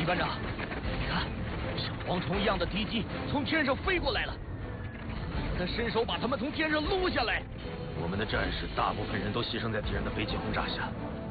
李班长，你看，像蝗虫一样的敌机从天上飞过来了，巴尔德伸手把他们从天上撸下来。 我们的战士大部分人都牺牲在敌人的飞机轰炸下，